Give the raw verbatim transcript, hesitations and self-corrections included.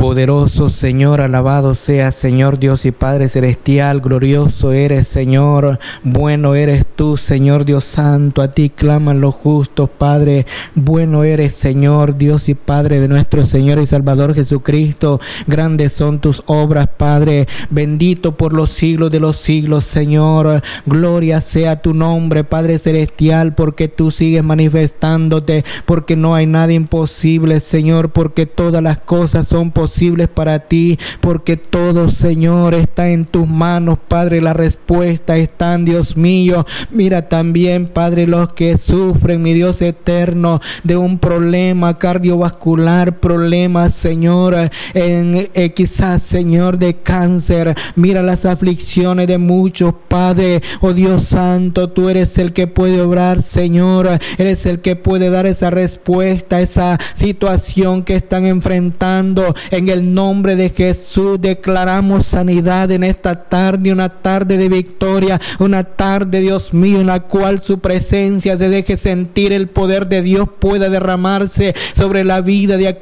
Poderoso Señor, alabado sea Señor Dios y Padre celestial, glorioso eres Señor, bueno eres tú Señor Dios santo, a ti claman los justos Padre, bueno eres Señor Dios y Padre de nuestro Señor y Salvador Jesucristo, grandes son tus obras Padre, bendito por los siglos de los siglos Señor, gloria sea tu nombre Padre celestial, porque tú sigues manifestándote, porque no hay nada imposible Señor, porque todas las cosas son posibles para ti, porque todo Señor está en tus manos Padre, la respuesta está en Dios mío. Mira también Padre los que sufren, mi Dios eterno, de un problema cardiovascular, problemas Señor en eh, quizás Señor de cáncer, mira las aflicciones de muchos Padre, oh Dios santo, tú eres el que puede obrar Señor, eres el que puede dar esa respuesta a esa situación que están enfrentando. En el nombre de Jesús declaramos sanidad en esta tarde, una tarde de victoria, una tarde, Dios mío, en la cual su presencia te deje sentir el poder de Dios pueda derramarse sobre la vida de aquel